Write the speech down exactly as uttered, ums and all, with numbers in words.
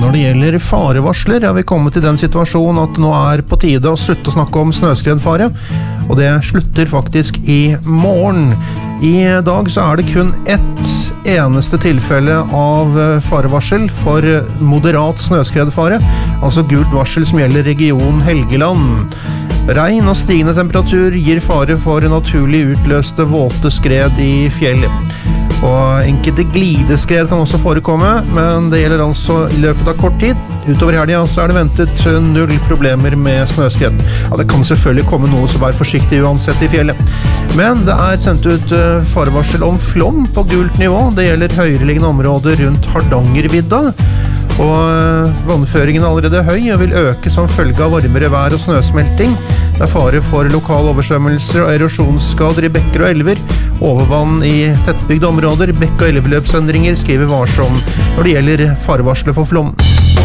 Når det gjelder farevarsler, har vi kommet til den situasjonen at det nå er på tide å slutte å snakke om snøskredfare, og det slutter faktisk i morgen. I dag så er det kun ett eneste tilfelle av farevarsel for moderat snøskredfare, altså gult varsel som gjelder region Helgeland. Regn og stigende temperatur gir fare for naturlig utløste våte skred i fjellet. Og enkelte glideskred kan også forekomme, men det gjelder altså i løpet av kort tid. Utover helgen så er det ventet null problemer med snøskred. Ja, det kan selvfølgelig komme noe, så vær forsiktig uansett i fjellet. Men det er sendt ut farevarsel om flom på gult nivå. Det gjelder høyereliggende områder rundt Hardangervidda. Og vannføringen er allerede høy og vil øke som følge av varmere vær og snøsmelting. Det er fare for lokale oversvømmelser og erosjonsskader i bekker og elver. Overvann i tettbygde områder, bekk- og elveløpsendringer skriver varsom når det gjelder farevarsler for flom.